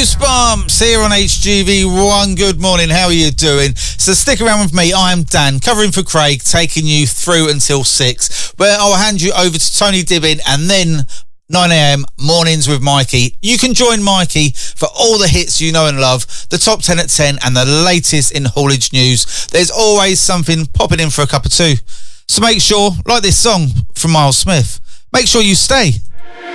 Goosebumps here on HGV1. Good morning, how are you doing? So stick around with me, I'm Dan, covering for Craig, taking you through until 6, where I'll hand you over to Tony Dibbin, and then 9am mornings with Mikey. You can join Mikey for all the hits you know and love, the top 10 at 10 and the latest in haulage news. There's always something popping in for a cup of tea. So make sure, like this song from Miles Smith, make sure you stay.